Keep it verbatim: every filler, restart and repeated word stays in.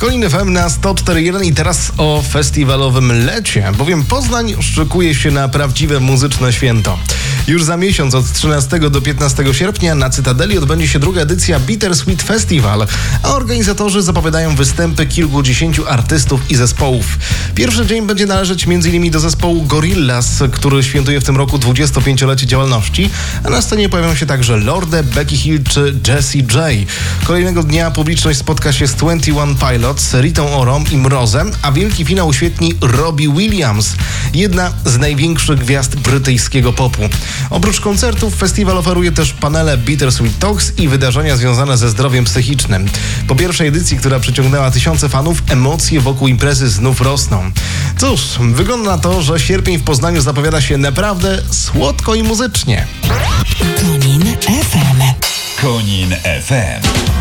Konin F M na sto cztery jeden i teraz o festiwalowym lecie, bowiem Poznań szykuje się na prawdziwe muzyczne święto. Już za miesiąc od trzynastego do piętnastego sierpnia na Cytadeli odbędzie się druga edycja Bittersweet Festival, a organizatorzy zapowiadają występy kilkudziesięciu artystów i zespołów. Pierwszy dzień będzie należeć między innymi do zespołu Gorillaz, który świętuje w tym roku dwudziestopięciolecie działalności, a na scenie pojawią się także Lorde, Becky Hill czy Jessie J. Kolejnego dnia publiczność spotka się z dwadzieścia jeden Pilots, Ritą Orą i Mrozem, a wielki finał uświetni Robbie Williams, jedna z największych gwiazd brytyjskiego popu. Oprócz koncertów festiwal oferuje też panele Bittersweet Talks i wydarzenia związane ze zdrowiem psychicznym. Po pierwszej edycji, która przyciągnęła tysiące fanów, emocje wokół imprezy znów rosną. Cóż, wygląda na to, że sierpień w Poznaniu zapowiada się naprawdę słodko i muzycznie. Konin F M. Konin F M.